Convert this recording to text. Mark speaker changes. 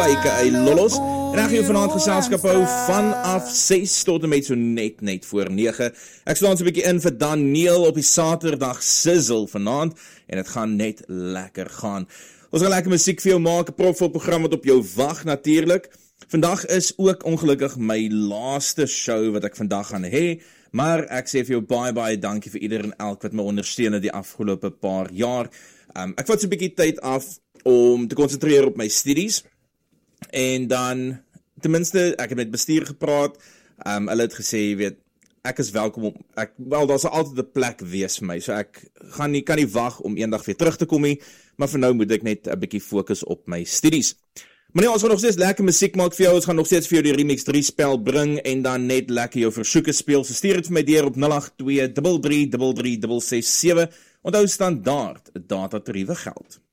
Speaker 1: aka Lollos. En ek gaan jou vanaand geselskap hou vanaf 6 tot en met so net voor 9. Ek slaan so 'n bietjie in vir Daniel op die Saterdag Sizzle vanaand en dit gaan net lekker gaan. Ons gaan lekker musiek vir jou maak, 'n propvol program wat op jou wag natuurlik. Vandag is ook ongelukkig my laaste show wat ek vandag gaan hê, maar ek sê vir jou baie dankie vir ieder en elk wat my ondersteun die afgelope paar jaar. Ek vat so 'n bietjie tyd af om te konsentreer op my studies en dan ten minste ek het met bestuur gepraat. Hulle het gesê, jy weet, ek is welkom om daar sal altyd 'n plek wees vir my. So ek kan nie wag om eendag weer terug te kom nie, maar vir nou moet ek net 'n bietjie fokus op my studies. Maar nee, ons gaan nog steeds lekker musiek maak vir jou. Ons gaan nog steeds vir jou die Remix 3 spel bring en dan net lekker jou versoeke speel. So stuur dit vir my deur op 082 33 667. Onthou standaard datatariewe geld.